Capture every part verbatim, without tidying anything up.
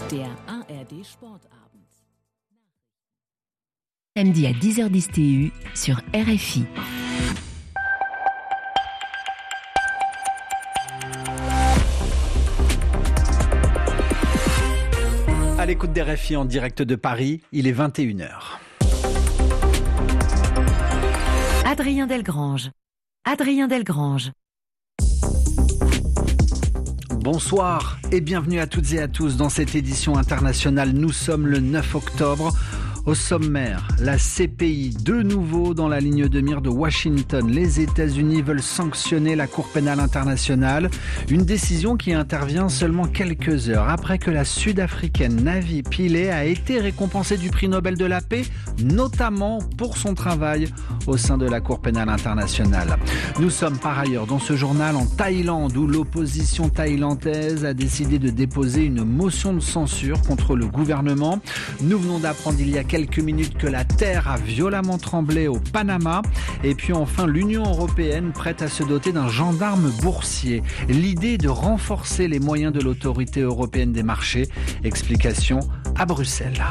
Der A R D Sportabend. Samedi à dix heures dix T U sur R F I. À l'écoute d'R F I en direct de Paris, il est vingt et une heures. Adrien Delgrange. Adrien Delgrange. Bonsoir et bienvenue à toutes et à tous dans cette édition internationale. Nous sommes le neuf octobre. Au sommaire, la C P I de nouveau dans la ligne de mire de Washington. Les États-Unis veulent sanctionner la Cour pénale internationale. Une décision qui intervient seulement quelques heures après que la Sud-Africaine Navi Pillay a été récompensée du prix Nobel de la paix, notamment pour son travail au sein de la Cour pénale internationale. Nous sommes par ailleurs dans ce journal en Thaïlande où l'opposition thaïlandaise a décidé de déposer une motion de censure contre le gouvernement. Nous venons d'apprendre il y a quelques minutes que la terre a violemment tremblé au Panama. Et puis enfin, l'Union européenne prête à se doter d'un gendarme boursier. L'idée de renforcer les moyens de l'autorité européenne des marchés. Explication à Bruxelles.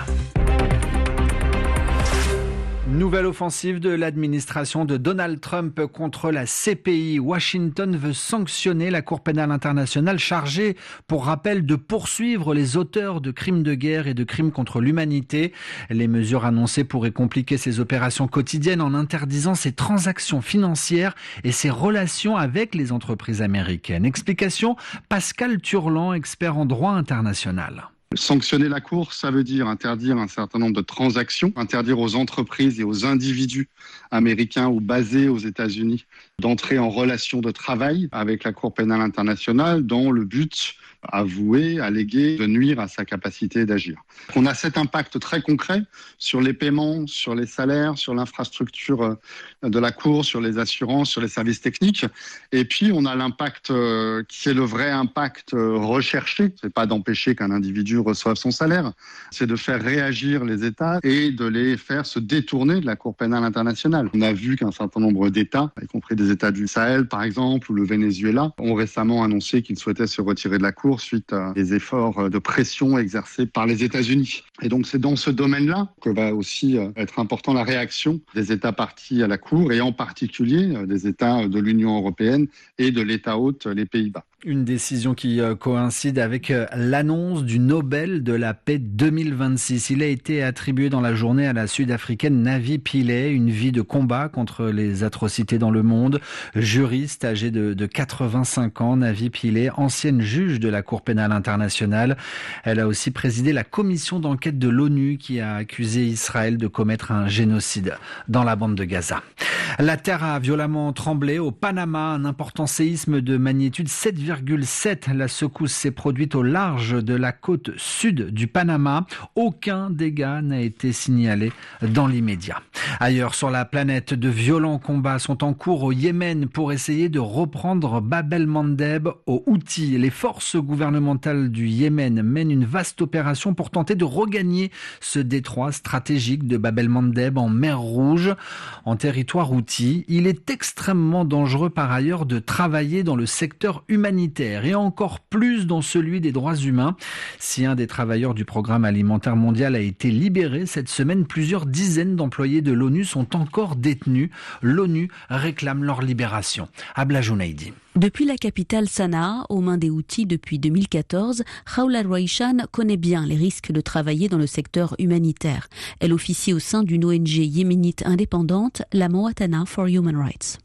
Nouvelle offensive de l'administration de Donald Trump contre la C P I. Washington veut sanctionner la Cour pénale internationale chargée, pour rappel, de poursuivre les auteurs de crimes de guerre et de crimes contre l'humanité. Les mesures annoncées pourraient compliquer ses opérations quotidiennes en interdisant ses transactions financières et ses relations avec les entreprises américaines. Explication, Pascal Turlan, expert en droit international. Sanctionner la Cour, ça veut dire interdire un certain nombre de transactions, interdire aux entreprises et aux individus américains ou basés aux États-Unis d'entrer en relation de travail avec la Cour pénale internationale dans le but avoué, allégué, de nuire à sa capacité d'agir. On a cet impact très concret sur les paiements, sur les salaires, sur l'infrastructure de la Cour, sur les assurances, sur les services techniques. Et puis, on a l'impact euh, qui est le vrai impact euh, recherché. C'est pas d'empêcher qu'un individu reçoive son salaire, c'est de faire réagir les États et de les faire se détourner de la Cour pénale internationale. On a vu qu'un certain nombre d'États, y compris des États du Sahel par exemple, ou le Venezuela, ont récemment annoncé qu'ils souhaitaient se retirer de la Cour suite à des efforts de pression exercés par les États-Unis. Et donc c'est dans ce domaine-là que va aussi être important la réaction des États partis à la Cour et en particulier des États de l'Union européenne et de l'État hôte, les Pays-Bas. Une décision qui coïncide avec l'annonce du Nobel de la paix deux mille vingt-six. Il a été attribué dans la journée à la Sud-Africaine Navi Pillay, une vie de combat contre les atrocités dans le monde. Juriste âgée de, de quatre-vingt-cinq ans, Navi Pillay, ancienne juge de la Cour pénale internationale. Elle a aussi présidé la commission d'enquête de l'ONU qui a accusé Israël de commettre un génocide dans la bande de Gaza. La terre a violemment tremblé au Panama, un important séisme de magnitude sept virgule sept. La secousse s'est produite au large de la côte sud du Panama. Aucun dégât n'a été signalé dans l'immédiat. Ailleurs sur la planète, de violents combats sont en cours au Yémen pour essayer de reprendre Bab el-Mandeb aux Houthis. Les forces gouvernementales du Yémen mènent une vaste opération pour tenter de regagner ce détroit stratégique de Bab el-Mandeb en mer Rouge, en territoire houthi. Il est extrêmement dangereux par ailleurs de travailler dans le secteur humanitaire et encore plus dans celui des droits humains. Si un des travailleurs du programme alimentaire mondial a été libéré cette semaine, plusieurs dizaines d'employés de l'ONU sont encore détenus. L'ONU réclame leur libération. Abla Jounaidi. Depuis la capitale Sanaa, aux mains des Houthis depuis deux mille quatorze, Khawla Rouaichan connaît bien les risques de travailler dans le secteur humanitaire. Elle officie au sein d'une O N G yéménite indépendante, la Mawatana for Human Rights.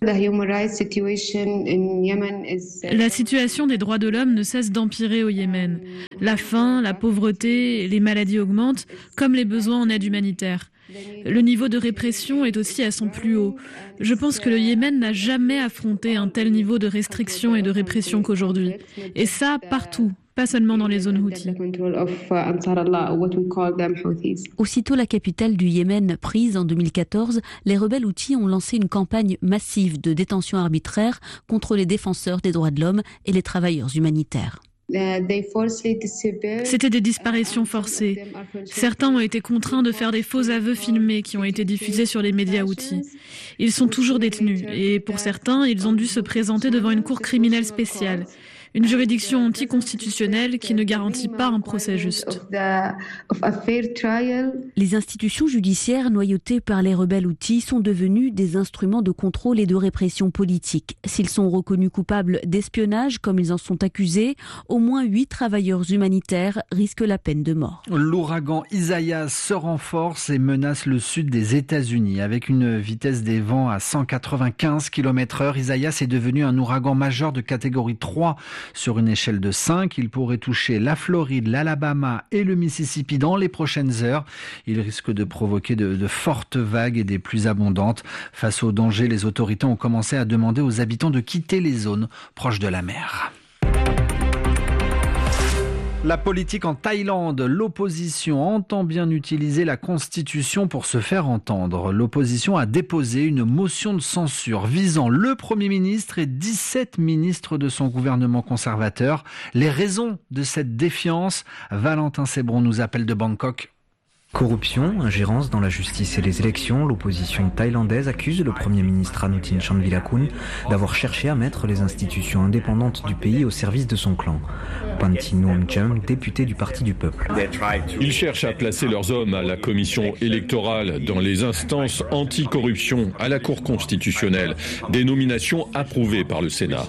La situation des droits de l'homme ne cesse d'empirer au Yémen. La faim, la pauvreté et les maladies augmentent, comme les besoins en aide humanitaire. Le niveau de répression est aussi à son plus haut. Je pense que le Yémen n'a jamais affronté un tel niveau de restriction et de répression qu'aujourd'hui. Et ça, partout, pas seulement dans les zones houthis. Aussitôt la capitale du Yémen prise en deux mille quatorze, les rebelles houthis ont lancé une campagne massive de détention arbitraire contre les défenseurs des droits de l'homme et les travailleurs humanitaires. C'était des disparitions forcées. Certains ont été contraints de faire des faux aveux filmés qui ont été diffusés sur les médias houthis. Ils sont toujours détenus et pour certains, ils ont dû se présenter devant une cour criminelle spéciale. Une juridiction anticonstitutionnelle qui ne garantit pas un procès juste. Les institutions judiciaires noyautées par les rebelles Houthis sont devenues des instruments de contrôle et de répression politique. S'ils sont reconnus coupables d'espionnage, comme ils en sont accusés, au moins huit travailleurs humanitaires risquent la peine de mort. L'ouragan Isaias se renforce et menace le sud des États-Unis. Avec une vitesse des vents à cent quatre-vingt-quinze kilomètres heure, Isaias est devenu un ouragan majeur de catégorie trois sur une échelle de cinq. Il pourrait toucher la Floride, l'Alabama et le Mississippi dans les prochaines heures. Il risque de provoquer de, de fortes vagues et des pluies abondantes. Face au danger, les autorités ont commencé à demander aux habitants de quitter les zones proches de la mer. La politique en Thaïlande, l'opposition entend bien utiliser la Constitution pour se faire entendre. L'opposition a déposé une motion de censure visant le Premier ministre et dix-sept ministres de son gouvernement conservateur. Les raisons de cette défiance, Valentin Sébron nous appelle de Bangkok. Corruption, ingérence dans la justice et les élections, l'opposition thaïlandaise accuse le Premier ministre Anutin Chanvirakul d'avoir cherché à mettre les institutions indépendantes du pays au service de son clan. Panti Nuomcham, député du Parti du Peuple. Ils cherchent à placer leurs hommes à la commission électorale, dans les instances anti-corruption, à la Cour constitutionnelle, des nominations approuvées par le Sénat.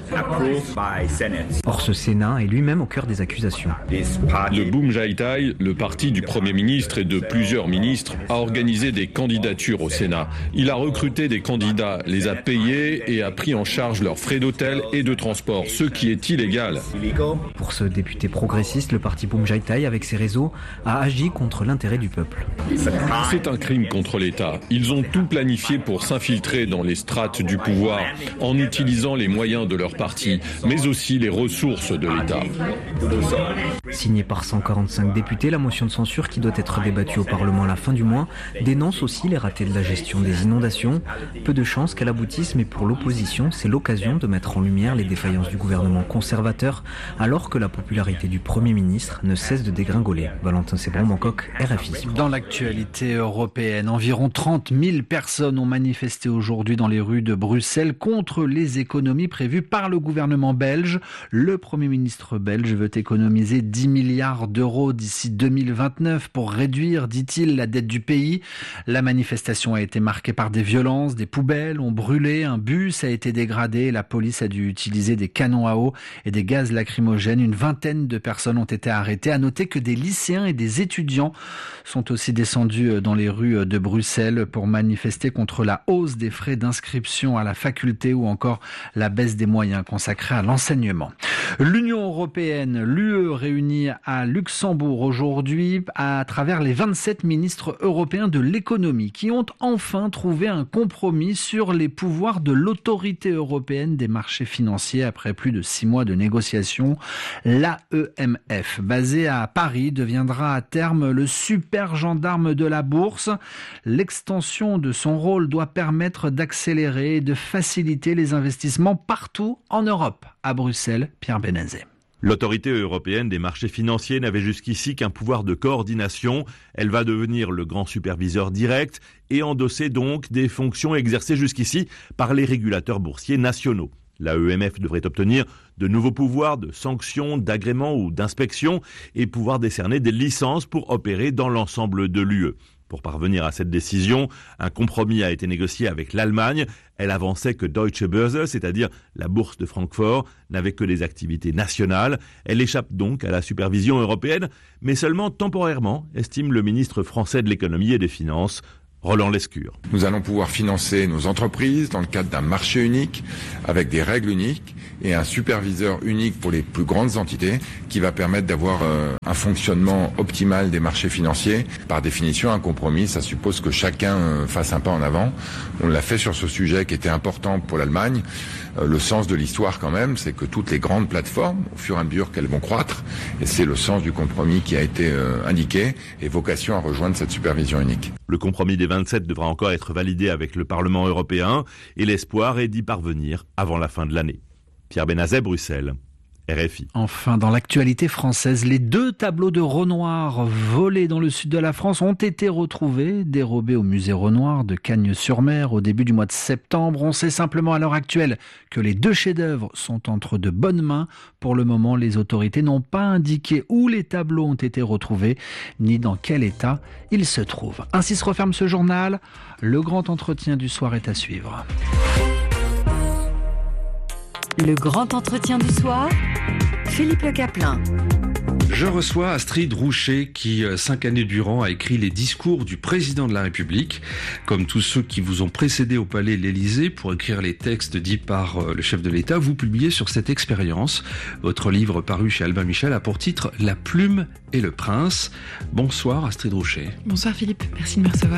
Or ce Sénat est lui-même au cœur des accusations. Le Boom Jai Thai, le parti du Premier ministre et de plusieurs ministres, a organisé des candidatures au Sénat. Il a recruté des candidats, les a payés et a pris en charge leurs frais d'hôtel et de transport, ce qui est illégal. Pour ce député progressiste, le parti Boom Jai Thai, avec ses réseaux, a agi contre l'intérêt du peuple. C'est un crime contre l'État. Ils ont tout planifié pour s'infiltrer dans les strates du pouvoir en utilisant les moyens de leur parti, mais aussi les ressources de l'État. Signée par cent quarante-cinq députés, la motion de censure qui doit être débattue au Parlement à la fin du mois dénonce aussi les ratés de la gestion des inondations. Peu de chances qu'elle aboutisse, mais pour l'opposition, c'est l'occasion de mettre en lumière les défaillances du gouvernement conservateur, alors que la popularité du Premier ministre ne cesse de dégringoler. Valentin Sébron, Bangkok, R F I. Dans l'actualité européenne, environ trente mille personnes ont manifesté aujourd'hui dans les rues de Bruxelles contre les économies prévues par le gouvernement belge. Le Premier ministre belge veut économiser dix milliards d'euros d'ici deux mille vingt-neuf pour réduire, dit-il, la dette du pays. La manifestation a été marquée par des violences, des poubelles ont brûlé, un bus a été dégradé, la police a dû utiliser des canons à eau et des gaz lacrymogènes. Une vingtaine de personnes ont été arrêtées. À noter que des lycéens et des étudiants sont aussi descendus dans les rues de Bruxelles pour manifester contre la hausse des frais d'inscription à la faculté ou encore la baisse des moyens consacrés à l'enseignement. L'Union européenne, l'U E réunie à Luxembourg aujourd'hui à travers les vingt-sept ministres européens de l'économie qui ont enfin trouvé un compromis sur les pouvoirs de l'autorité européenne des marchés financiers après plus de six mois de négociations. L'A E M F, basée à Paris, deviendra à terme le super gendarme de la bourse. L'extension de son rôle doit permettre d'accélérer et de faciliter les investissements partout en Europe. À Bruxelles, Pierre Benazet. L'autorité européenne des marchés financiers n'avait jusqu'ici qu'un pouvoir de coordination. Elle va devenir le grand superviseur direct et endosser donc des fonctions exercées jusqu'ici par les régulateurs boursiers nationaux. L'A E M F devrait obtenir de nouveaux pouvoirs de sanctions, d'agrément ou d'inspection et pouvoir décerner des licences pour opérer dans l'ensemble de l'U E. Pour parvenir à cette décision, un compromis a été négocié avec l'Allemagne. Elle avançait que Deutsche Börse, c'est-à-dire la bourse de Francfort, n'avait que des activités nationales. Elle échappe donc à la supervision européenne, mais seulement temporairement, estime le ministre français de l'économie et des finances, Roland Lescure. Nous allons pouvoir financer nos entreprises dans le cadre d'un marché unique, avec des règles uniques et un superviseur unique pour les plus grandes entités qui va permettre d'avoir euh, un fonctionnement optimal des marchés financiers. Par définition, un compromis, ça suppose que chacun euh, fasse un pas en avant. On l'a fait sur ce sujet qui était important pour l'Allemagne. Euh, le sens de l'histoire quand même, c'est que toutes les grandes plateformes, au fur et à mesure qu'elles vont croître, et c'est le sens du compromis qui a été euh, indiqué, et vocation à rejoindre cette supervision unique. Le compromis des vingt-sept devra encore être validé avec le Parlement européen et l'espoir est d'y parvenir avant la fin de l'année. Pierre Benazet, Bruxelles, R F I. Enfin, dans l'actualité française, les deux tableaux de Renoir volés dans le sud de la France ont été retrouvés, dérobés au musée Renoir de Cagnes-sur-Mer au début du mois de septembre. On sait simplement à l'heure actuelle que les deux chefs-d'œuvre sont entre de bonnes mains. Pour le moment, les autorités n'ont pas indiqué où les tableaux ont été retrouvés, ni dans quel état ils se trouvent. Ainsi se referme ce journal. Le grand entretien du soir est à suivre. Le grand entretien du soir, Philippe Le Caplin. Je reçois Astrid Rouchet qui, cinq années durant, a écrit les discours du président de la République. Comme tous ceux qui vous ont précédé au palais de l'Élysée pour écrire les textes dits par le chef de l'État, vous publiez sur cette expérience. Votre livre paru chez Albin Michel a pour titre « La plume et le prince ». Bonsoir Astrid Rouchet. Bonsoir Philippe, merci de me recevoir.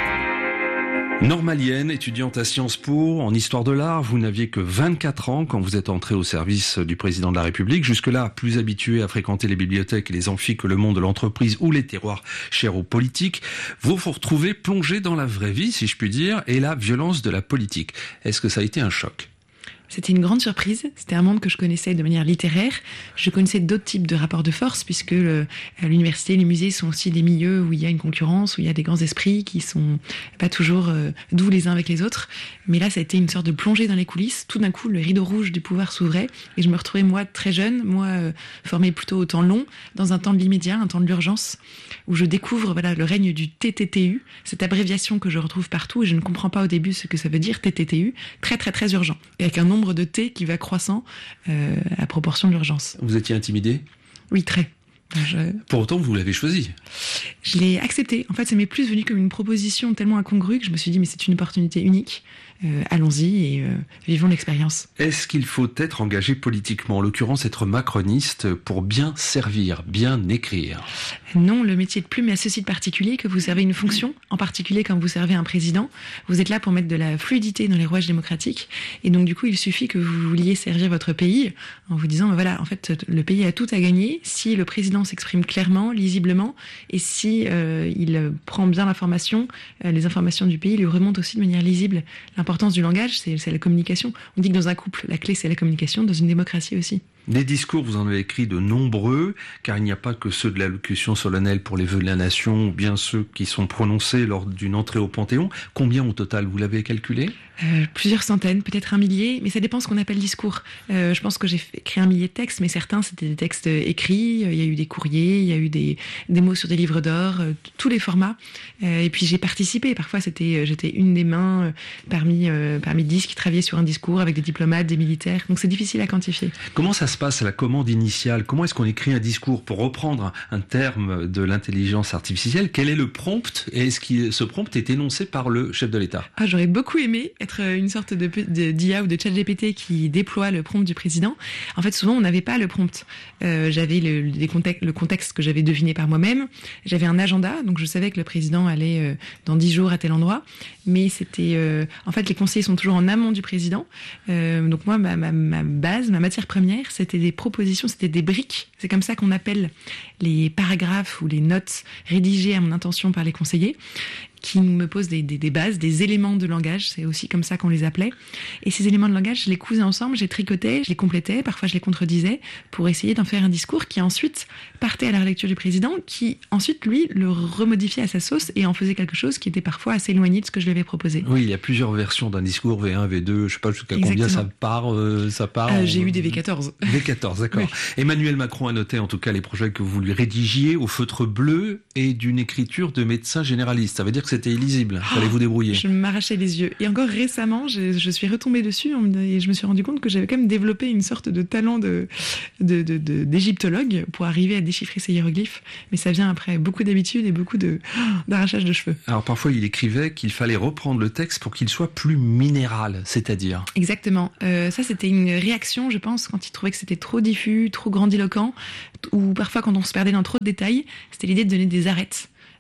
Normalienne, étudiante à Sciences Po, en histoire de l'art, vous n'aviez que vingt-quatre ans quand vous êtes entrée au service du président de la République. Jusque-là, plus habituée à fréquenter les bibliothèques et les amphis que le monde de l'entreprise ou les terroirs chers aux politiques, vous vous retrouvez plongée dans la vraie vie, si je puis dire, et la violence de la politique. Est-ce que ça a été un choc ? C'était une grande surprise. C'était un monde que je connaissais de manière littéraire. Je connaissais d'autres types de rapports de force, puisque le, l'université, les musées sont aussi des milieux où il y a une concurrence, où il y a des grands esprits qui sont pas toujours euh, doux les uns avec les autres. Mais là, ça a été une sorte de plongée dans les coulisses. Tout d'un coup, le rideau rouge du pouvoir s'ouvrait et je me retrouvais, moi, très jeune, moi, euh, formée plutôt au temps long, dans un temps de l'immédiat, un temps de l'urgence, où je découvre voilà, le règne du T T T U, cette abréviation que je retrouve partout et je ne comprends pas au début ce que ça veut dire, T T T U, très très très urgent. Et avec un nombre de T qui va croissant euh, à proportion de l'urgence. Vous étiez intimidée ? Oui, très. Je... Pour autant, vous l'avez choisi. Je l'ai accepté. En fait, ça m'est plus venu comme une proposition tellement incongrue que je me suis dit, mais c'est une opportunité unique. Euh, allons-y et euh, vivons l'expérience. Est-ce qu'il faut être engagé politiquement, en l'occurrence être macroniste, pour bien servir, bien écrire ? Non, le métier de plume a ceci de particulier que vous servez une fonction, en particulier quand vous servez un président. Vous êtes là pour mettre de la fluidité dans les rouages démocratiques. Et donc, du coup, il suffit que vous vouliez servir votre pays en vous disant, voilà, en fait, le pays a tout à gagner si le président s'exprime clairement, lisiblement, et si euh, il prend bien l'information, euh, les informations du pays lui remontent aussi de manière lisible. L'importance du langage, c'est, c'est la communication. On dit que dans un couple, la clé, c'est la communication, dans une démocratie aussi. Des discours, vous en avez écrit de nombreux, car il n'y a pas que ceux de l'allocution solennelle pour les vœux de la nation, ou bien ceux qui sont prononcés lors d'une entrée au Panthéon. Combien au total, vous l'avez calculé ? Euh, plusieurs centaines, peut-être un millier, mais ça dépend ce qu'on appelle discours. Euh, je pense que j'ai fait, écrit un millier de textes, mais certains c'était des textes écrits, il y a eu des courriers, il y a eu des, des mots sur des livres d'or, euh, tous les formats. Euh, et puis j'ai participé, parfois c'était, j'étais une des mains euh, parmi, euh, parmi dix qui travaillaient sur un discours avec des diplomates, des militaires, donc c'est difficile à quantifier. Comment ça se passe à la commande initiale ? Comment est-ce qu'on écrit un discours ? Pour reprendre un terme de l'intelligence artificielle, quel est le prompt ? Et est-ce que ce prompt est énoncé par le chef de l'État ? Ah, j'aurais beaucoup aimé être une sorte de, de d'I A ou de ChatGPT qui déploie le prompt du président. En fait, souvent, on n'avait pas le prompt. Euh, j'avais le, les contextes, le contexte que j'avais deviné par moi-même. J'avais un agenda, donc je savais que le président allait euh, dans dix jours à tel endroit. Mais c'était... Euh, en fait, les conseillers sont toujours en amont du président. Euh, donc moi, ma, ma, ma base, ma matière première, c'était des propositions, c'était des briques. C'est comme ça qu'on appelle les paragraphes ou les notes rédigées à mon intention par les conseillers, qui me posent des, des, des bases, des éléments de langage, c'est aussi comme ça qu'on les appelait. Et ces éléments de langage, je les cousais ensemble, je les tricotais, je les complétais, parfois je les contredisais, pour essayer d'en faire un discours qui ensuite partait à la relecture du président, qui ensuite, lui, le remodifiait à sa sauce et en faisait quelque chose qui était parfois assez éloigné de ce que je lui avais proposé. Oui, il y a plusieurs versions d'un discours, V un, V deux, je sais pas jusqu'à Exactement. Combien ça part, euh, ça part euh, en... J'ai eu des V quatorze. V quatorze, d'accord. Oui. Emmanuel Macron a noté en tout cas les projets que vous lui rédigiez au feutre bleu et d'une écriture de médecin généraliste. Ça veut dire que c'était illisible. Il fallait vous débrouiller. Je m'arrachais les yeux. Et encore récemment, je, je suis retombée dessus et je me suis rendu compte que j'avais quand même développé une sorte de talent de, de, de, de, d'égyptologue pour arriver à déchiffrer ces hiéroglyphes. Mais ça vient après beaucoup d'habitude et beaucoup de, d'arrachage de cheveux. Alors parfois, il écrivait qu'il fallait reprendre le texte pour qu'il soit plus minéral, c'est-à-dire... Exactement. Euh, ça, c'était une réaction, je pense, quand il trouvait que c'était trop diffus, trop grandiloquent, ou parfois quand on se perdait dans trop de détails, c'était l'idée de donner des arêtes.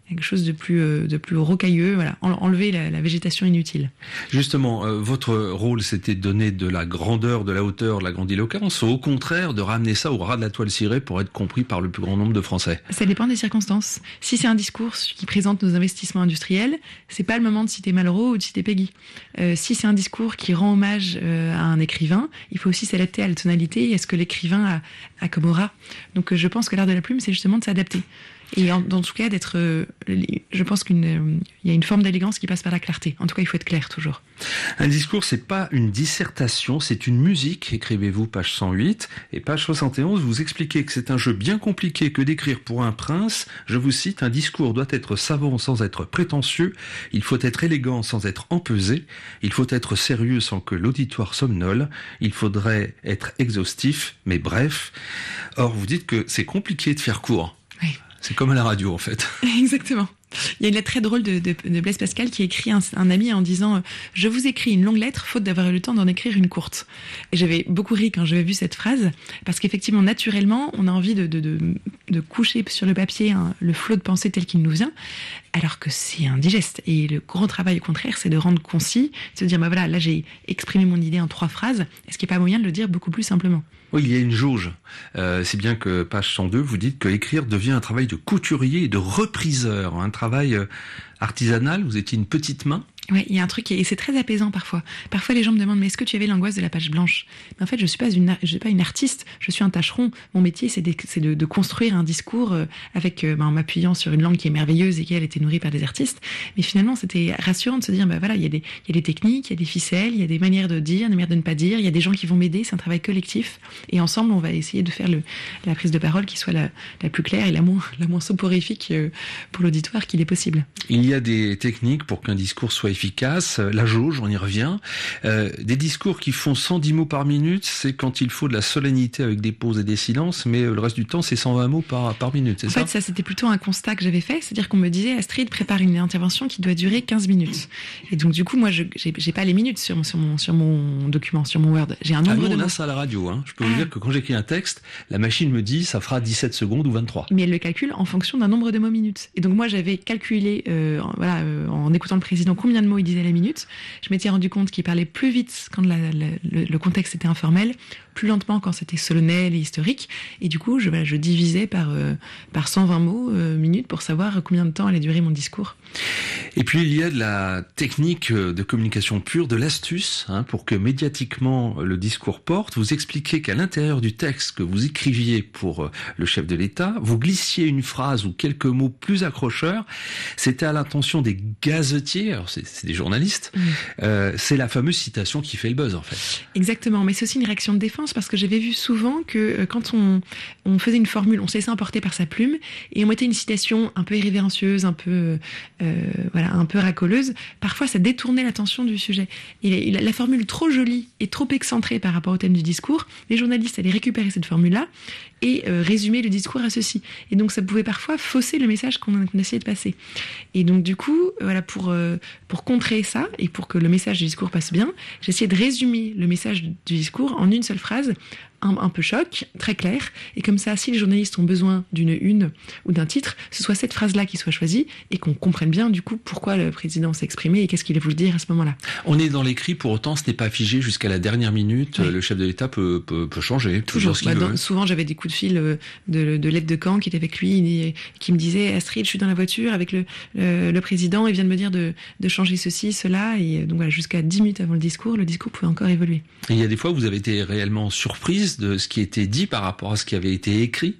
quelque chose de plus, euh, de plus rocailleux, voilà, enlever la, la végétation inutile. Justement, euh, votre rôle, c'était de donner de la grandeur, de la hauteur, de la grandiloquence, ou au contraire, de ramener ça au ras de la toile cirée pour être compris par le plus grand nombre de Français? Ça dépend des circonstances. Si c'est un discours qui présente nos investissements industriels, c'est pas le moment de citer Malraux ou de citer Péguy. Euh, si c'est un discours qui rend hommage euh, à un écrivain, il faut aussi s'adapter à la tonalité et à ce que l'écrivain a, a comme aura. Donc euh, je pense que l'art de la plume, c'est justement de s'adapter. Et en, en tout cas, d'être, euh, je pense qu'il euh, y a une forme d'élégance qui passe par la clarté. En tout cas, il faut être clair toujours. Un discours, c'est pas une dissertation, c'est une musique, écrivez-vous page cent huit. Et page soixante et onze, vous expliquez que c'est un jeu bien compliqué que d'écrire pour un prince. Je vous cite, un discours doit être savant sans être prétentieux, il faut être élégant sans être empesé, il faut être sérieux sans que l'auditoire somnole, il faudrait être exhaustif, mais bref. Or, vous dites que c'est compliqué de faire court. Oui. C'est comme à la radio, en fait. Exactement. Il y a une lettre très drôle de, de, de Blaise Pascal qui écrit un, un ami en disant « Je vous écris une longue lettre, faute d'avoir eu le temps d'en écrire une courte ». Et j'avais beaucoup ri quand j'avais vu cette phrase, parce qu'effectivement, naturellement, on a envie de, de, de, de coucher sur le papier hein, le flot de pensée tel qu'il nous vient, alors que c'est indigeste. Et le grand travail, au contraire, c'est de rendre concis, de se dire bah voilà, là j'ai exprimé mon idée en trois phrases, est-ce qu'il n'y a pas moyen de le dire beaucoup plus simplement ? Oui, il y a une jauge. Euh, c'est bien que page cent deux, vous dites que écrire devient un travail de couturier et de repriseur, un travail artisanal. Vous étiez une petite main. Ouais, il y a un truc et c'est très apaisant parfois. Parfois les gens me demandent mais est-ce que tu avais l'angoisse de la page blanche ? Mais en fait je suis pas une je suis pas une artiste, je suis un tâcheron. Mon métier c'est de, c'est de, de construire un discours avec ben, en m'appuyant sur une langue qui est merveilleuse et qui elle était nourrie par des artistes. Mais finalement c'était rassurant de se dire bah voilà il y a des il y a des techniques, il y a des ficelles, il y a des manières de dire, des manières de ne pas dire. Il y a des gens qui vont m'aider, c'est un travail collectif et ensemble on va essayer de faire le la prise de parole qui soit la la plus claire et la moins la moins soporifique pour l'auditoire qu'il est possible. Il y a des techniques pour qu'un discours soit efficace, la jauge, on y revient. Euh, des discours qui font cent dix mots par minute, c'est quand il faut de la solennité avec des pauses et des silences, mais le reste du temps, c'est cent vingt mots par, par minute, c'est en ça ? En fait, ça, c'était plutôt un constat que j'avais fait, c'est-à-dire qu'on me disait, Astrid, prépare une intervention qui doit durer quinze minutes. Et donc, du coup, moi, je j'ai, j'ai pas les minutes sur, sur, mon, sur mon document, sur mon Word. J'ai un nombre ah, nous, de on mots. a ça à la radio, hein. Je peux ah. vous dire que quand j'écris un texte, la machine me dit, ça fera dix-sept secondes ou vingt-trois. Mais elle le calcule en fonction d'un nombre de mots minutes. Et donc, moi, j'avais calculé, euh, voilà, euh, en écoutant le président, combien de mots il disait à la minute. Je m'étais rendu compte qu'il parlait plus vite quand la, la, le, le contexte était informel, plus lentement quand c'était solennel et historique. Et du coup, je, voilà, je divisais par, euh, par cent vingt mots euh, minutes pour savoir combien de temps allait durer mon discours. Et puis, il y a de la technique de communication pure, de l'astuce, hein, pour que médiatiquement le discours porte. Vous expliquez qu'à l'intérieur du texte que vous écriviez pour le chef de l'État, vous glissiez une phrase ou quelques mots plus accrocheurs. C'était à l'intention des gazetiers, alors c'est, c'est des journalistes. Mmh. Euh, c'est la fameuse citation qui fait le buzz, en fait. Exactement, mais c'est aussi une réaction de défense parce que j'avais vu souvent que euh, quand on, on faisait une formule, on se laissait emporter par sa plume et on mettait une citation un peu irrévérencieuse, un peu, euh, voilà, un peu racoleuse. Parfois, ça détournait l'attention du sujet. Et la, la formule trop jolie et trop excentrée par rapport au thème du discours, les journalistes allaient récupérer cette formule-là et euh, résumer le discours à ceci. Et donc, ça pouvait parfois fausser le message qu'on, qu'on essayait de passer. Et donc, du coup, voilà, pour, euh, pour contrer ça et pour que le message du discours passe bien, j'ai essayé de résumer le message du discours en une seule phrase, un, un peu choc, très clair, et comme ça, si les journalistes ont besoin d'une une ou d'un titre, ce soit cette phrase-là qui soit choisie et qu'on comprenne bien du coup pourquoi le président s'est exprimé et qu'est-ce qu'il a voulu dire à ce moment-là. On est dans l'écrit, pour autant, ce n'est pas figé jusqu'à la dernière minute. Oui. Le chef de l'État peut, peut, peut changer. Toujours. Bah, dans, souvent, j'avais des coups de fil de, de, de l'aide de camp qui était avec lui, et, qui me disait Astrid, je suis dans la voiture avec le, le, le président, il vient de me dire de, de changer ceci, cela, et donc voilà, jusqu'à dix minutes avant le discours, le discours pouvait encore évoluer. Et il y a des fois où vous avez été réellement surprise de ce qui était dit par rapport à ce qui avait été écrit?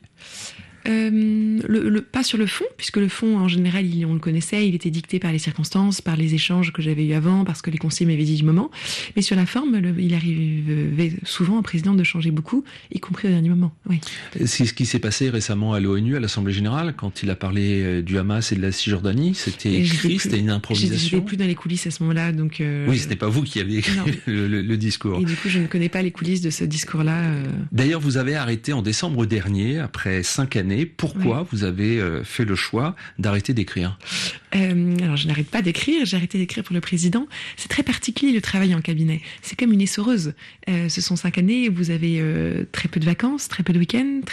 Euh, le, le, pas sur le fond, puisque le fond, en général, il, on le connaissait, il était dicté par les circonstances, par les échanges que j'avais eu avant, parce que les conseillers m'avaient dit du moment. Mais sur la forme, le, il arrivait souvent au président de changer beaucoup, y compris au dernier moment. Oui. C'est ce qui s'est passé récemment à l'ONU, à l'Assemblée Générale, quand il a parlé du Hamas et de la Cisjordanie. C'était écrit, c'était une improvisation. Je n'étais plus dans les coulisses à ce moment-là, donc. Euh, oui, ce n'est pas vous qui avez écrit le, le, le discours. Et du coup, je ne connais pas les coulisses de ce discours-là. Euh... D'ailleurs, vous avez arrêté en décembre dernier, après cinq années. Pourquoi oui. vous avez fait le choix d'arrêter d'écrire? euh, Alors, je n'arrête pas d'écrire. J'ai arrêté d'écrire pour le président. C'est très particulier le travail en cabinet. C'est comme une essoreuse. Euh, ce sont cinq années. Vous avez euh, très peu de vacances, très peu de week-ends, très peu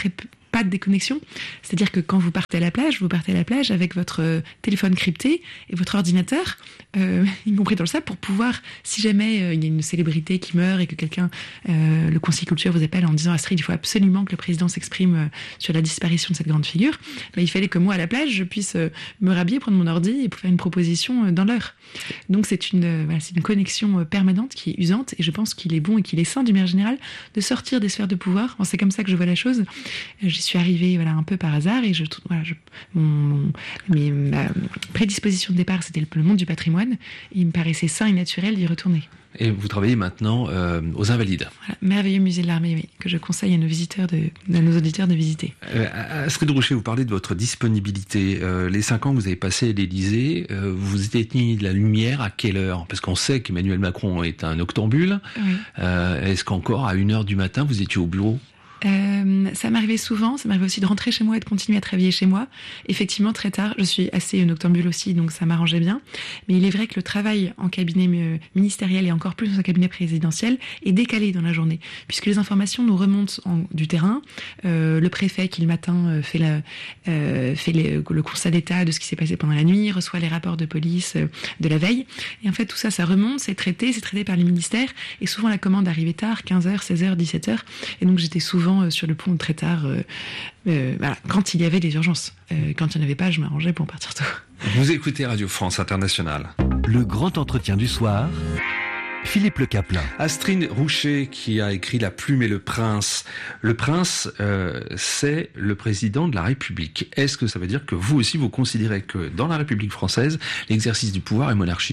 pas de déconnexion. C'est-à-dire que quand vous partez à la plage, vous partez à la plage avec votre téléphone crypté et votre ordinateur, euh, y compris dans le sable, pour pouvoir, si jamais euh, il y a une célébrité qui meurt et que quelqu'un, euh, le conseil culture vous appelle en disant Astrid, il faut absolument que le président s'exprime euh, sur la disparition de cette grande figure, bah, il fallait que moi à la plage, je puisse euh, me rhabiller, prendre mon ordi et faire une proposition euh, dans l'heure. Donc c'est une, euh, voilà, c'est une connexion euh, permanente qui est usante, et je pense qu'il est bon et qu'il est sain, d'une manière générale, de sortir des sphères de pouvoir. Bon, c'est comme ça que je vois la chose. Euh, j'y suis arrivée voilà, un peu par hasard, et je, voilà, je, mon, mon, mes, ma prédisposition de départ, c'était le, le monde du patrimoine, et il me paraissait sain et naturel d'y retourner. Et vous travaillez maintenant euh, aux Invalides. Voilà, merveilleux musée de l'Armée, oui, que je conseille à nos visiteurs, de, à nos auditeurs de visiter. Euh, Astrid Roucher, vous parlez de votre disponibilité. Euh, les cinq ans que vous avez passés à l'Élysée, euh, vous éteignez la lumière à quelle heure? Parce qu'on sait qu'Emmanuel Macron est un octambule. Oui. Euh, est-ce qu'encore à une heure du matin, vous étiez au bureau? Euh, ça m'arrivait souvent, ça m'arrivait aussi de rentrer chez moi et de continuer à travailler chez moi. Effectivement, très tard, je suis assez noctambule aussi, donc ça m'arrangeait bien. Mais il est vrai que le travail en cabinet ministériel et encore plus en cabinet présidentiel est décalé dans la journée, puisque les informations nous remontent en, du terrain. Euh, le préfet qui le matin fait, la, euh, fait les, le constat d'état de ce qui s'est passé pendant la nuit, reçoit les rapports de police euh, de la veille. Et en fait, tout ça, ça remonte, c'est traité, c'est traité par les ministères. Et souvent, la commande arrivait tard, quinze heures, seize heures, dix-sept heures. Et donc, j'étais souvent sur le pont très tard, euh, euh, voilà, quand il y avait des urgences. Euh, quand il n'y en avait pas, je m'arrangeais pour partir tôt. Vous écoutez Radio France Internationale. Le grand entretien du soir, Philippe Le Caplin. Astrid Roucher, qui a écrit La Plume et le Prince. Le Prince, euh, c'est le président de la République. Est-ce que ça veut dire que vous aussi, vous considérez que dans la République française, l'exercice du pouvoir est monarchique ?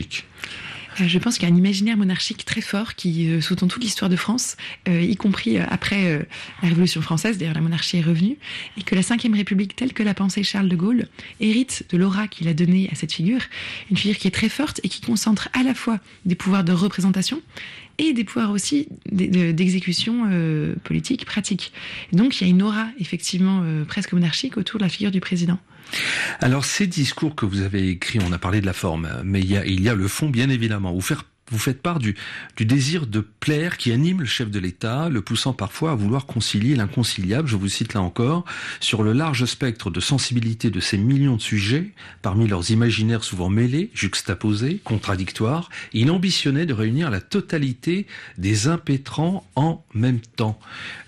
Je pense qu'il y a un imaginaire monarchique très fort qui euh, sous-tend toute l'histoire de France, euh, y compris euh, après euh, la Révolution française, d'ailleurs la monarchie est revenue, et que la cinquième République, telle que l'a pensée Charles de Gaulle, hérite de l'aura qu'il a donnée à cette figure, une figure qui est très forte et qui concentre à la fois des pouvoirs de représentation et des pouvoirs aussi d'exécution euh, politique, pratique. Et donc il y a une aura effectivement euh, presque monarchique autour de la figure du président. Alors ces discours que vous avez écrits, on a parlé de la forme, mais il y a, il y a le fond bien évidemment. Vous faire Vous faites part du, du désir de plaire qui anime le chef de l'État, le poussant parfois à vouloir concilier l'inconciliable, je vous cite là encore, sur le large spectre de sensibilité de ces millions de sujets, parmi leurs imaginaires souvent mêlés, juxtaposés, contradictoires, il ambitionnait de réunir la totalité des impétrants en même temps.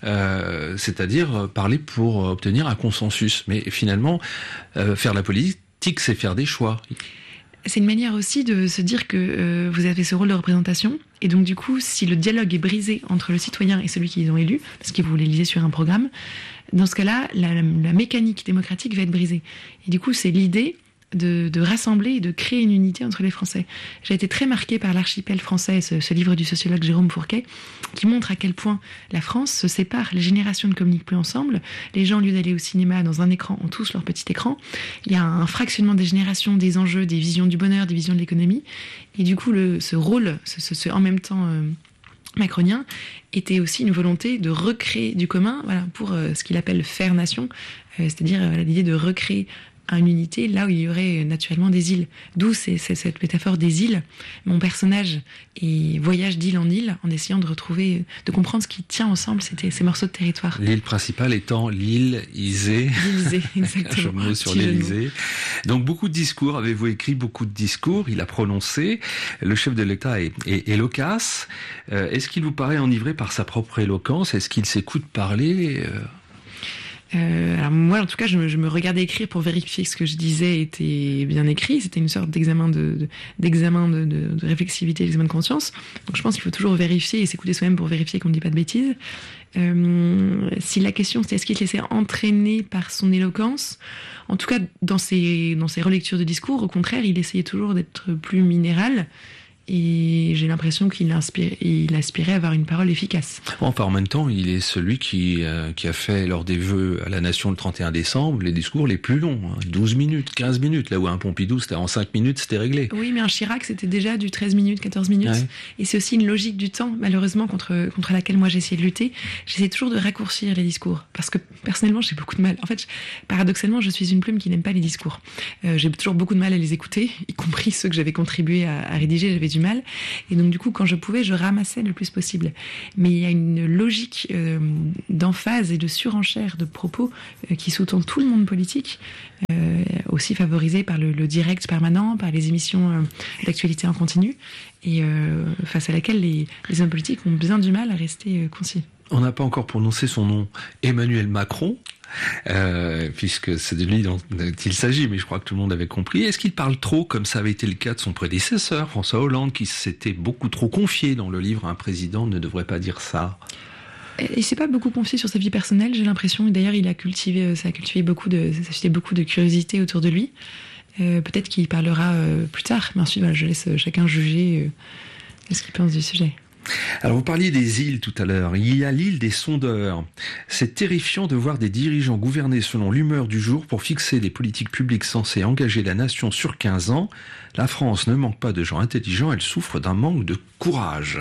Euh, c'est-à-dire parler pour obtenir un consensus. Mais finalement, euh, faire la politique, c'est faire des choix. C'est une manière aussi de se dire que euh, vous avez ce rôle de représentation, et donc du coup, si le dialogue est brisé entre le citoyen et celui qu'ils ont élu, parce que vous l'élisez sur un programme, dans ce cas-là, la, la, la mécanique démocratique va être brisée. Et du coup, c'est l'idée de, de rassembler et de créer une unité entre les Français. J'ai été très marquée par l'Archipel français, ce, ce livre du sociologue Jérôme Fourquet, qui montre à quel point la France se sépare, les générations ne communiquent plus ensemble, les gens, au lieu d'aller au cinéma dans un écran, ont tous leur petit écran, il y a un fractionnement des générations, des enjeux, des visions du bonheur, des visions de l'économie, et du coup, le, ce rôle, ce, ce, ce en même temps euh, macronien, était aussi une volonté de recréer du commun, voilà, pour euh, ce qu'il appelle faire nation, euh, c'est-à-dire euh, l'idée de recréer une unité là où il y aurait naturellement des îles. D'où c'est, c'est cette métaphore des îles. Mon personnage et voyage d'île en île en essayant de retrouver, de comprendre ce qui tient ensemble ces, ces morceaux de territoire. L'île principale étant l'île Isée. L'île Isée, exactement. Un jeu de mots sur l'Élysée. Donc beaucoup de discours, avez-vous écrit beaucoup de discours, il a prononcé. Le chef de l'État est, est, est loquace. Euh, est-ce qu'il vous paraît enivré par sa propre éloquence? Est-ce qu'il s'écoute parler euh... Euh, alors moi, en tout cas, je me, je me regardais écrire pour vérifier que ce que je disais était bien écrit. C'était une sorte d'examen de, de d'examen de, de, de réflexivité, d'examen de conscience. Donc je pense qu'il faut toujours vérifier et s'écouter soi-même pour vérifier qu'on ne dit pas de bêtises. Euh, si la question c'est est-ce qu'il se laissait entraîner par son éloquence, en tout cas dans ses dans ses relectures de discours, au contraire, il essayait toujours d'être plus minéral. Et j'ai l'impression qu'il inspire, il aspirait à avoir une parole efficace. Enfin, en même temps, il est celui qui, euh, qui a fait, lors des vœux à la nation le trente et un décembre, les discours les plus longs, hein, douze minutes, quinze minutes, là où un Pompidou, c'était en cinq minutes, c'était réglé. Oui, mais un Chirac, c'était déjà du treize minutes, quatorze minutes. Ouais. Et c'est aussi une logique du temps, malheureusement, contre, contre laquelle moi j'ai essayé de lutter. J'essaie toujours de raccourcir les discours. Parce que, personnellement, j'ai beaucoup de mal. En fait, paradoxalement, je suis une plume qui n'aime pas les discours. Euh, j'ai toujours beaucoup de mal à les écouter, y compris ceux que j'avais contribué à, à rédiger. J'avais du mal. Et donc, du coup, quand je pouvais, je ramassais le plus possible. Mais il y a une logique euh, d'emphase et de surenchère de propos euh, qui sous-tend tout le monde politique, euh, aussi favorisé par le, le direct permanent, par les émissions euh, d'actualité en continu, et euh, face à laquelle les, les hommes politiques ont bien du mal à rester euh, concis. On n'a pas encore prononcé son nom, Emmanuel Macron, euh, puisque c'est de lui dont il s'agit, mais je crois que tout le monde avait compris. Est-ce qu'il parle trop, comme ça avait été le cas de son prédécesseur, François Hollande, qui s'était beaucoup trop confié dans le livre « Un président ne devrait pas dire ça ». Il s'est pas beaucoup confié sur sa vie personnelle, j'ai l'impression. Et d'ailleurs, il a cultivé, ça a cultivé beaucoup de, ça a suscité beaucoup de curiosité autour de lui. Euh, peut-être qu'il parlera euh, plus tard, mais ensuite, voilà, je laisse chacun juger euh, ce qu'il pense du sujet. Alors vous parliez des îles tout à l'heure, il y a l'île des sondeurs. C'est terrifiant de voir des dirigeants gouverner selon l'humeur du jour pour fixer des politiques publiques censées engager la nation sur quinze ans. La France ne manque pas de gens intelligents, elle souffre d'un manque de courage.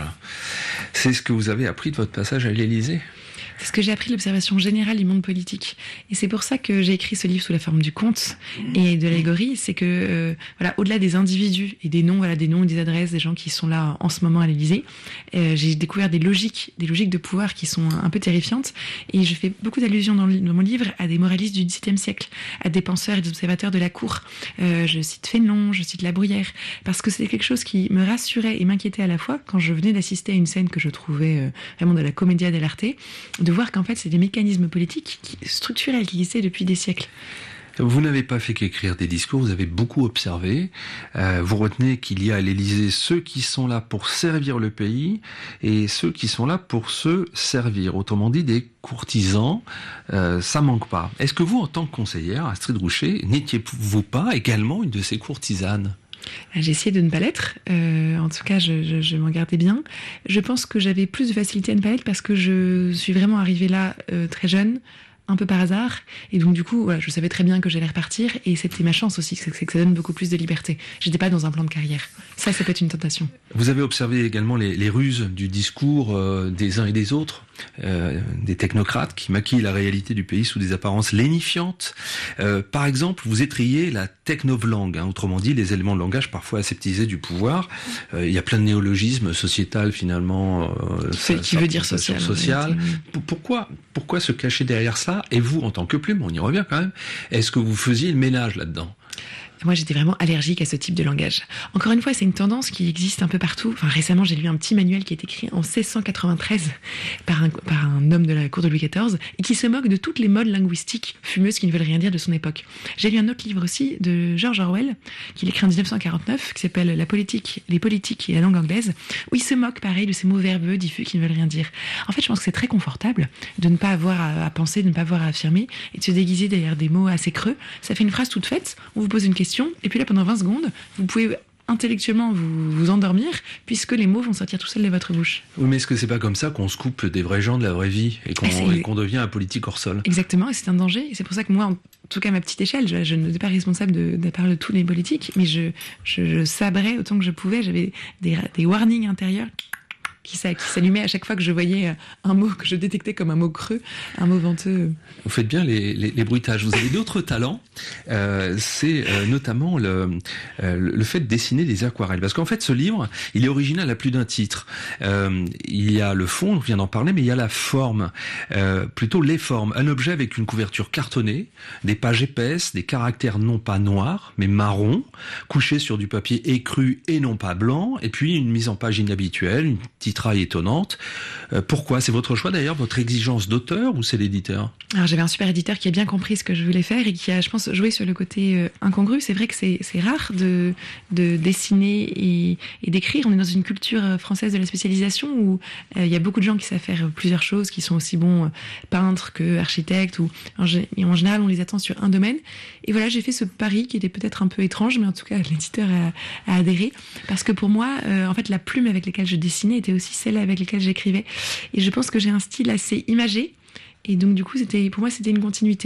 C'est ce que vous avez appris de votre passage à l'Élysée ? C'est ce que j'ai appris de l'observation générale du monde politique. Et c'est pour ça que j'ai écrit ce livre sous la forme du conte et de l'allégorie. C'est que, euh, voilà, au-delà des individus et des noms, voilà, des noms et des adresses des gens qui sont là en ce moment à l'Élysée, euh, j'ai découvert des logiques, des logiques de pouvoir qui sont un peu terrifiantes. Et je fais beaucoup d'allusions dans, le, dans mon livre à des moralistes du dix-septième siècle, à des penseurs et des observateurs de la cour. Euh, je cite Fénelon, je cite La Bruyère, parce que c'est quelque chose qui me rassurait et m'inquiétait à la fois quand je venais d'assister à une scène que je trouvais euh, vraiment de la commedia dell'arte, de voir qu'en fait, c'est des mécanismes politiques qui, structurels qui existaient depuis des siècles. Vous n'avez pas fait qu'écrire des discours, vous avez beaucoup observé. Euh, vous retenez qu'il y a à l'Élysée ceux qui sont là pour servir le pays et ceux qui sont là pour se servir. Autrement dit, des courtisans, euh, ça manque pas. Est-ce que vous, en tant que conseillère, Astrid Rouchet, n'étiez-vous pas également une de ces courtisanes ? J'ai essayé de ne pas l'être. Euh, en tout cas, je, je, je m'en gardais bien. Je pense que j'avais plus de facilité à ne pas l'être parce que je suis vraiment arrivée là euh, très jeune, un peu par hasard. Et donc, du coup, voilà, je savais très bien que j'allais repartir. Et c'était ma chance aussi, c'est que ça donne beaucoup plus de liberté. J'étais pas dans un plan de carrière. Ça, ça peut être une tentation. Vous avez observé également les, les ruses du discours euh, des uns et des autres, euh, des technocrates qui maquillent la réalité du pays sous des apparences lénifiantes. Euh, par exemple, vous étriez la technovlangue, hein, autrement dit, les éléments de langage parfois aseptisés du pouvoir. Euh, il y a plein de néologismes sociétal finalement. Euh, ça, qui veut dire social. social. Pourquoi, pourquoi se cacher derrière ça ? Et vous, en tant que plume, on y revient quand même, est-ce que vous faisiez le ménage là-dedans ? Moi, j'étais vraiment allergique à ce type de langage. Encore une fois, c'est une tendance qui existe un peu partout. Enfin, récemment, j'ai lu un petit manuel qui est écrit en seize cent quatre-vingt-treize par un, par un homme de la cour de Louis quatorze et qui se moque de toutes les modes linguistiques fumeuses qui ne veulent rien dire de son époque. J'ai lu un autre livre aussi de George Orwell, qu'il écrit en dix-neuf cent quarante-neuf, qui s'appelle La politique, les politiques et la langue anglaise, où il se moque, pareil, de ces mots verbeux, diffus qui ne veulent rien dire. En fait, je pense que c'est très confortable de ne pas avoir à, à penser, de ne pas avoir à affirmer et de se déguiser derrière des mots assez creux. Ça fait une phrase toute faite, on vous pose une question, et puis là, pendant vingt secondes, vous pouvez intellectuellement vous, vous endormir, puisque les mots vont sortir tout seuls de votre bouche. Oui, mais est-ce que c'est pas comme ça qu'on se coupe des vrais gens de la vraie vie et qu'on, ah, et qu'on devient un politique hors sol ? Exactement, et c'est un danger. Et c'est pour ça que moi, en tout cas à ma petite échelle, je, je ne suis pas responsable de, de la part de tous les politiques, mais je, je, je sabrais autant que je pouvais. J'avais des, des warnings intérieurs qui, qui s'allumait à chaque fois que je voyais un mot que je détectais comme un mot creux, un mot venteux. Vous faites bien les, les, les bruitages. Vous avez d'autres talents, euh, c'est euh, notamment le, euh, le fait de dessiner des aquarelles. Parce qu'en fait, ce livre, il est original à plus d'un titre. Euh, il y a le fond, on vient d'en parler, mais il y a la forme, euh, plutôt les formes. Un objet avec une couverture cartonnée, des pages épaisses, des caractères non pas noirs, mais marrons, couchés sur du papier écru et non pas blanc, et puis une mise en page inhabituelle, une titraille étonnante. Euh, pourquoi ? C'est votre choix d'ailleurs, votre exigence d'auteur, ou c'est l'éditeur ? Alors j'avais un super éditeur qui a bien compris ce que je voulais faire et qui a, je pense, joué sur le côté euh, incongru. C'est vrai que c'est, c'est rare de, de dessiner et, et d'écrire. On est dans une culture française de la spécialisation où il euh, y a beaucoup de gens qui savent faire plusieurs choses, qui sont aussi bons euh, peintres que architectes. Ou, en, et en général, on les attend sur un domaine. Et voilà, j'ai fait ce pari qui était peut-être un peu étrange, mais en tout cas, l'éditeur a, a adhéré. Parce que pour moi, euh, en fait, la plume avec laquelle je dessinais était aussi celle avec laquelle j'écrivais. Et je pense que j'ai un style assez imagé. Et donc, du coup, c'était, pour moi, c'était une continuité.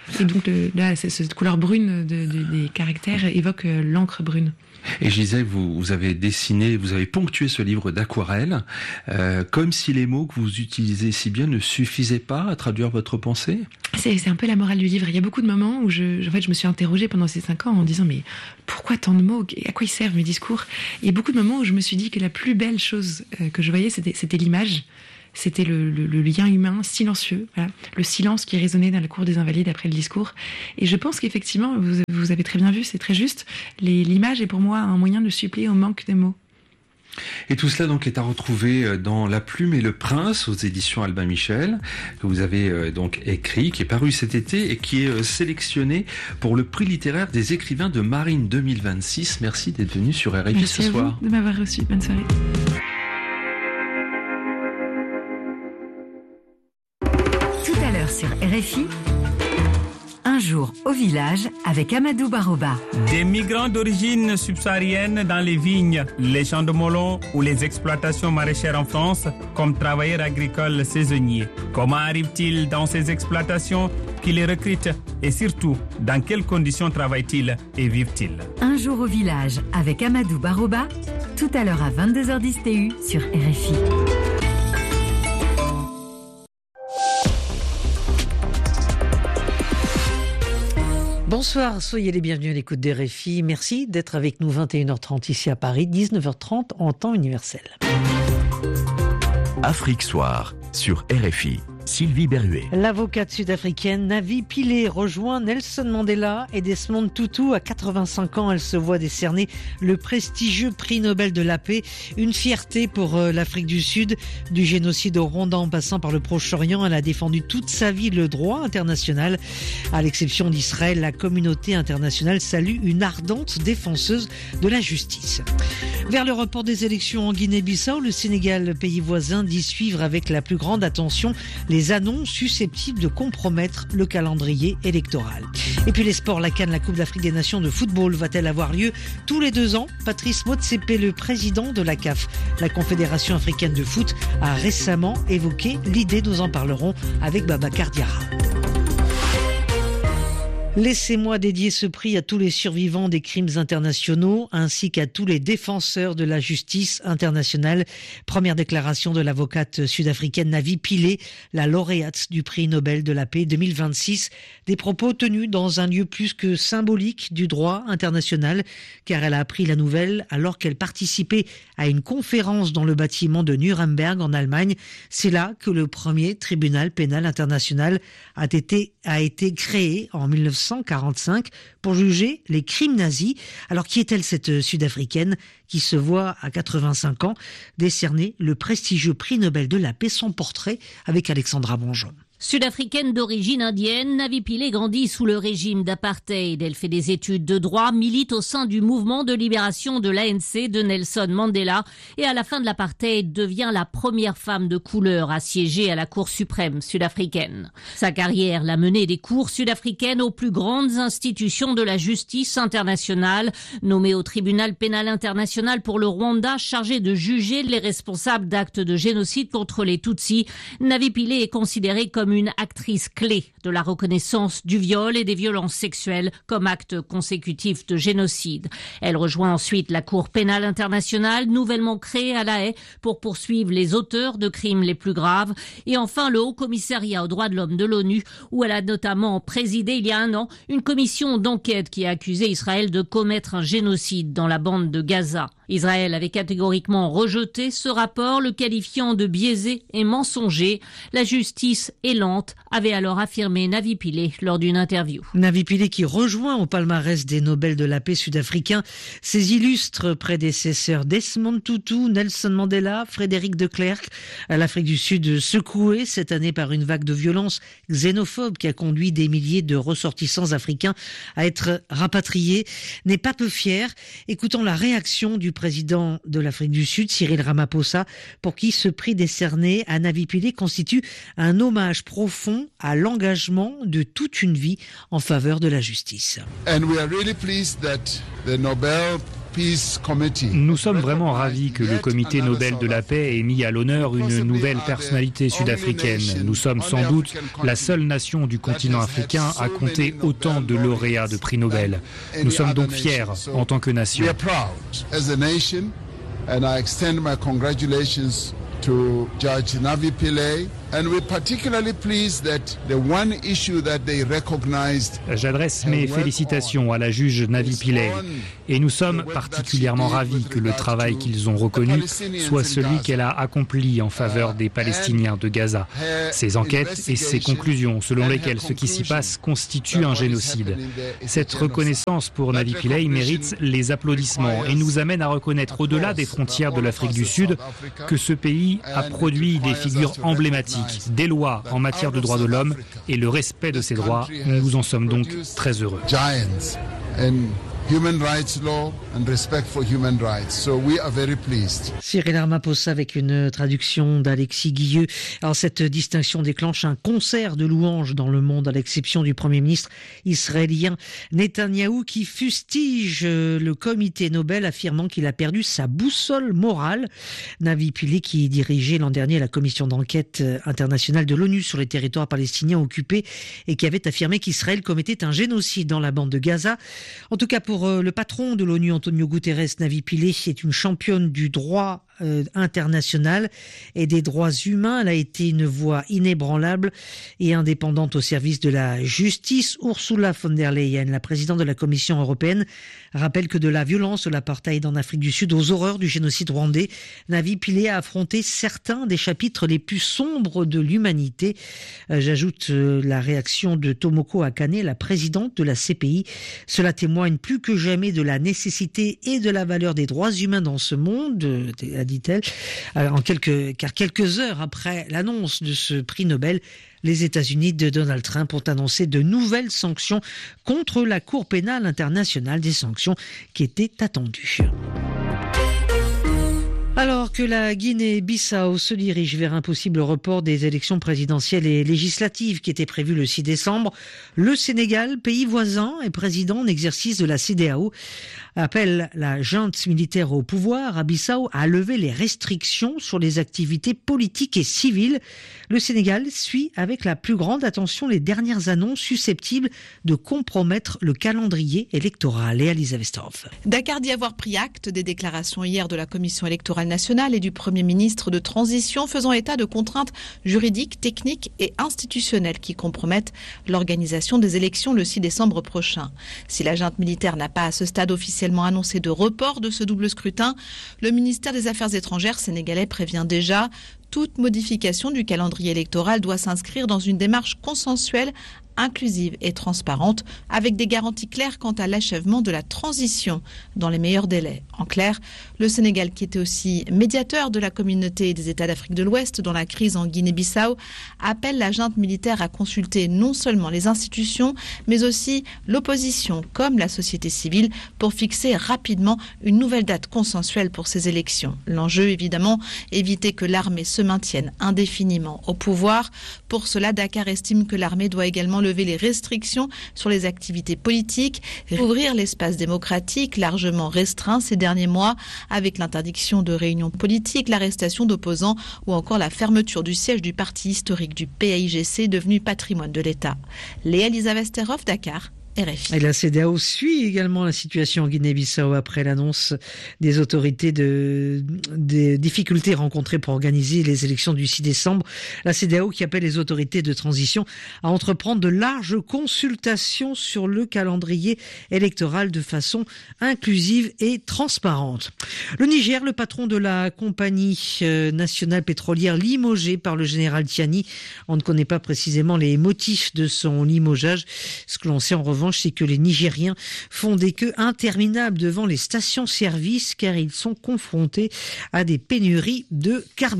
Et donc le, là, cette couleur brune de, de, des caractères évoque euh, l'encre brune. Et je disais, vous, vous avez dessiné, vous avez ponctué ce livre d'aquarelle, euh, comme si les mots que vous utilisez si bien ne suffisaient pas à traduire votre pensée. C'est, c'est un peu la morale du livre. Il y a beaucoup de moments où je, en fait, je me suis interrogée pendant ces cinq ans en disant mais pourquoi tant de mots ? À quoi ils servent mes discours ? Il y a beaucoup de moments où je me suis dit que la plus belle chose que je voyais, c'était, c'était l'image. C'était le, le, le lien humain silencieux, voilà, le silence qui résonnait dans la cour des Invalides après le discours. Et je pense qu'effectivement, vous, vous avez très bien vu, c'est très juste, les, l'image est pour moi un moyen de suppléer au manque de mots. Et tout cela donc est à retrouver dans La Plume et le Prince aux éditions Albin Michel, que vous avez donc écrit, qui est paru cet été et qui est sélectionné pour le prix littéraire des écrivains de Marine deux mille vingt-six. Merci d'être venu sur R F I Merci ce à soir. Vous de m'avoir reçu. Bonne soirée. Tout à l'heure sur R F I, un jour au village avec Amadou Baroba. Des migrants d'origine subsaharienne dans les vignes, les champs de melons ou les exploitations maraîchères en France comme travailleurs agricoles saisonniers. Comment arrivent-ils dans ces exploitations? Qui les recrutent? Et surtout, dans quelles conditions travaillent-ils et vivent-ils? Un jour au village avec Amadou Baroba, tout à l'heure à vingt-deux heures dix T U sur R F I. Bonsoir, soyez les bienvenus à l'écoute des R F I. Merci d'être avec nous vingt et une heures trente ici à Paris, dix-neuf heures trente en temps universel. Afrique Soir sur R F I. Sylvie Berruet. L'avocate sud-africaine Navi Pillay rejoint Nelson Mandela et Desmond Tutu. À quatre-vingt-cinq ans, elle se voit décerner le prestigieux prix Nobel de la paix. Une fierté pour l'Afrique du Sud. Du génocide au Rwanda en passant par le Proche-Orient, elle a défendu toute sa vie le droit international. À l'exception d'Israël, la communauté internationale salue une ardente défenseuse de la justice. Vers le report des élections en Guinée-Bissau, le Sénégal, pays voisin, dit suivre avec la plus grande attention les annonces susceptibles de compromettre le calendrier électoral. Et puis les sports, la CAN, la Coupe d'Afrique des Nations de football, va-t-elle avoir lieu tous les deux ans? Patrice Motsepe, le président de la C A F, la Confédération africaine de foot, a récemment évoqué l'idée. Nous en parlerons avec Babacar Diarra. Laissez-moi dédier ce prix à tous les survivants des crimes internationaux ainsi qu'à tous les défenseurs de la justice internationale. Première déclaration de l'avocate sud-africaine Navi Pillay, la lauréate du prix Nobel de la paix deux mille vingt-six. Des propos tenus dans un lieu plus que symbolique du droit international, car elle a appris la nouvelle alors qu'elle participait à une conférence dans le bâtiment de Nuremberg en Allemagne. C'est là que le premier tribunal pénal international a été, a été créé en mille neuf cent quarante-cinq pour juger les crimes nazis. Alors qui est-elle, cette Sud-Africaine qui se voit à quatre-vingt-cinq ans décerner le prestigieux prix Nobel de la paix? Son portrait avec Alexandra Bonjon. Sud-africaine d'origine indienne, Navi Pillay grandit sous le régime d'apartheid. Elle fait des études de droit, milite au sein du mouvement de libération de l'A N C de Nelson Mandela et à la fin de l'apartheid devient la première femme de couleur à siéger à la Cour suprême sud-africaine. Sa carrière l'a menée des cours sud-africaines aux plus grandes institutions de la justice internationale, nommée au tribunal pénal international pour le Rwanda, chargée de juger les responsables d'actes de génocide contre les Tutsis. Navi Pillay est considérée comme une actrice clé de la reconnaissance du viol et des violences sexuelles comme acte consécutif de génocide. Elle rejoint ensuite la Cour pénale internationale, nouvellement créée à La Haye pour poursuivre les auteurs de crimes les plus graves. Et enfin, le Haut Commissariat aux droits de l'homme de l'ONU, où elle a notamment présidé il y a un an une commission d'enquête qui a accusé Israël de commettre un génocide dans la bande de Gaza. Israël avait catégoriquement rejeté ce rapport, le qualifiant de biaisé et mensonger. La justice est lente, avait alors affirmé Navi Pillay lors d'une interview. Navi Pillay qui rejoint au palmarès des Nobel de la paix sud-africains ses illustres prédécesseurs Desmond Tutu, Nelson Mandela, Frédéric de Klerk. L'Afrique du Sud secouée cette année par une vague de violence xénophobe qui a conduit des milliers de ressortissants africains à être rapatriés, n'est pas peu fier. Écoutons la réaction du président de l'Afrique du Sud, Cyril Ramaphosa, pour qui ce prix décerné à Navi Pillay constitue un hommage profond à l'engagement de toute une vie en faveur de la justice. And we are really pleased that the Nobel Nous sommes vraiment ravis que le comité Nobel de la paix ait mis à l'honneur une nouvelle personnalité sud-africaine. Nous sommes sans doute la seule nation du continent africain à compter autant de lauréats de prix Nobel. Nous sommes donc fiers en tant que nation. To Judge Navi Pillay, and we're particularly pleased that the one issue that they recognized. J'adresse mes félicitations à la juge Navi Pillay et nous sommes particulièrement ravis que le travail qu'ils ont reconnu soit celui qu'elle a accompli en faveur des Palestiniens de Gaza. Ces enquêtes et ces conclusions selon lesquelles ce qui s'y passe constitue un génocide. Cette reconnaissance pour Navi Pillay mérite les applaudissements et nous amène à reconnaître au-delà des frontières de l'Afrique du Sud que ce pays a produit des figures emblématiques, des lois en matière de droits de l'homme et le respect de ces droits. Nous en sommes donc très heureux. Human rights law and respect for human rights. So we are very pleased. Cyril Ramaphosa avec une traduction d'Alexis Guilleux. Alors cette distinction déclenche un concert de louanges dans le monde, à l'exception du Premier ministre israélien Netanyahou qui fustige le comité Nobel affirmant qu'il a perdu sa boussole morale. Navi Pillay qui dirigeait l'an dernier la commission d'enquête internationale de l'ONU sur les territoires palestiniens occupés et qui avait affirmé qu'Israël commettait un génocide dans la bande de Gaza. En tout cas pour le patron de l'ONU, Antonio Guterres, Navi Pillay est une championne du droit euh, international et des droits humains. Elle a été une voix inébranlable et indépendante au service de la justice. Ursula von der Leyen, la présidente de la Commission européenne, rappelle que de la violence de l'apartheid en Afrique du Sud aux horreurs du génocide rwandais, Navi Pillay a affronté certains des chapitres les plus sombres de l'humanité. Euh, j'ajoute euh, la réaction de Tomoko Akane, la présidente de la C P I. Cela témoigne plus que jamais de la nécessité et de la valeur des droits humains dans ce monde, dit-elle. En quelques, car quelques heures après l'annonce de ce prix Nobel, les États-Unis de Donald Trump ont annoncé de nouvelles sanctions contre la Cour pénale internationale, des sanctions qui étaient attendues. Alors que la Guinée-Bissau se dirige vers un possible report des élections présidentielles et législatives qui étaient prévues le six décembre, le Sénégal, pays voisin et président en exercice de la C E D E A O, appelle la junte militaire au pouvoir à Bissau à lever les restrictions sur les activités politiques et civiles. Le Sénégal suit avec la plus grande attention les dernières annonces susceptibles de compromettre le calendrier électoral. Et Elisabeth Storff. Dakar dit avoir pris acte des déclarations hier de la Commission électorale nationale et du Premier ministre de transition faisant état de contraintes juridiques, techniques et institutionnelles qui compromettent l'organisation des élections le six décembre prochain. Si la junte militaire n'a pas à ce stade officiellement annoncé de report de ce double scrutin, le ministère des Affaires étrangères sénégalais prévient déjà: toute modification du calendrier électoral doit s'inscrire dans une démarche consensuelle, inclusive et transparente, avec des garanties claires quant à l'achèvement de la transition dans les meilleurs délais. En clair, le Sénégal, qui était aussi médiateur de la communauté des États d'Afrique de l'Ouest dans la crise en Guinée-Bissau, appelle la junte militaire à consulter non seulement les institutions, mais aussi l'opposition comme la société civile pour fixer rapidement une nouvelle date consensuelle pour ces élections. L'enjeu, évidemment, éviter que l'armée se maintienne indéfiniment au pouvoir. Pour cela, Dakar estime que l'armée doit également lever les restrictions sur les activités politiques, ouvrir l'espace démocratique largement restreint ces derniers mois avec l'interdiction de réunions politiques, l'arrestation d'opposants ou encore la fermeture du siège du parti historique du P A I G C devenu patrimoine de l'État. Léa Elisabeth Sterhoff, Dakar. R F I. Et la C E D E A O suit également la situation en Guinée-Bissau après l'annonce des autorités de, des difficultés rencontrées pour organiser les élections du six décembre. La C E D E A O qui appelle les autorités de transition à entreprendre de larges consultations sur le calendrier électoral de façon inclusive et transparente. Le Niger, le patron de la compagnie nationale pétrolière limogé par le général Tiani. On ne connaît pas précisément les motifs de son limogeage. Ce que l'on sait en revanche, c'est que les Nigériens font des queues interminables devant les stations-service car ils sont confrontés à des pénuries de carburant.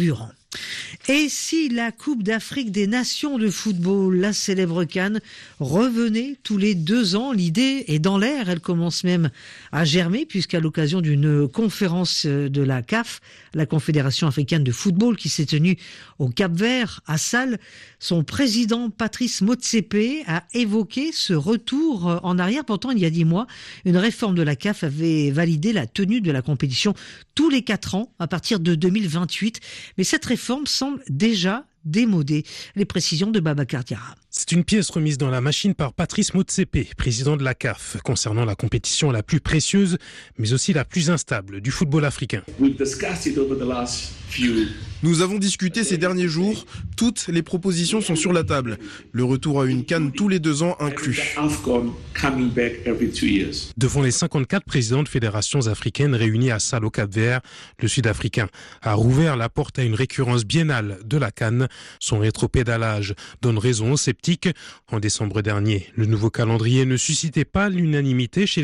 Et si la Coupe d'Afrique des Nations de football, la célèbre CAN, revenait tous les deux ans, l'idée est dans l'air, elle commence même à germer puisqu'à l'occasion d'une conférence de la C A F, la Confédération africaine de football qui s'est tenue au Cap-Vert, à Sal, son président Patrice Motsepe a évoqué ce retour en arrière. Pourtant, il y a dix mois, une réforme de la C A F avait validé la tenue de la compétition tous les quatre ans à partir de deux mille vingt-huit. Mais cette réforme semble déjà démodée. Les précisions de Babacar Diarra. C'est une pièce remise dans la machine par Patrice Motsepe, président de la C A F, concernant la compétition la plus précieuse, mais aussi la plus instable du football africain. Nous avons discuté ces derniers jours, toutes les propositions sont sur la table. Le retour à une CAN tous les deux ans inclus. Devant les cinquante-quatre présidents de fédérations africaines réunis à Sal au Cap-Vert, le Sud-Africain a rouvert la porte à une récurrence biennale de la CAN. Son rétropédalage donne raison aux sceptiques. En décembre dernier, le nouveau calendrier ne suscitait pas l'unanimité chez